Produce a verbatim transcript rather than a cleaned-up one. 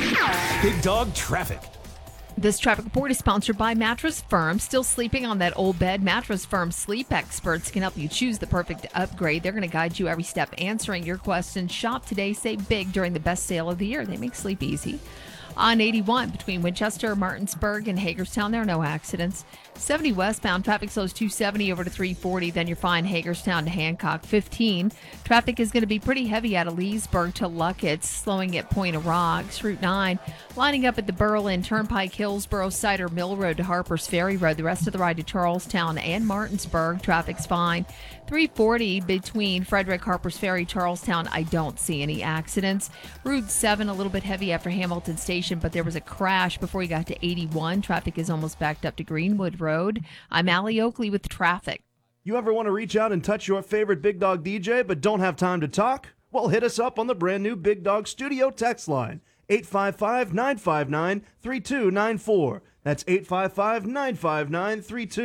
Big Dog Traffic. This traffic report is sponsored by Mattress Firm. Still sleeping on that old bed? Mattress Firm sleep experts can help you choose the perfect upgrade. They're going to guide you every step, answering your questions. Shop today, save big during the best sale of the year. They make sleep easy. On eighty-one, between Winchester, Martinsburg, and Hagerstown, there are no accidents. seventy westbound, traffic slows two seventy over to three forty. Then you're fine Hagerstown to Hancock. fifteen, traffic is going to be pretty heavy out of Leesburg to Luckett, slowing at Point of Rocks. Route nine, lining up at the Berlin Turnpike, Hillsboro, Cider Mill Road to Harper's Ferry Road. The rest of the ride to Charlestown and Martinsburg, traffic's fine. three forty between Frederick, Harper's Ferry, Charlestown. I don't see any accidents. Route seven, a little bit heavy after Hamilton Station, but there was a crash before you got to eighty-one. Traffic is almost backed up to Greenwood Road. I'm Allie Oakley with traffic. You ever want to reach out and touch your favorite Big Dog D J but don't have time to talk? Well, hit us up on the brand new Big Dog Studio text line, eight five five, nine five nine, three two nine four. That's eight five five, nine five nine, three two nine four.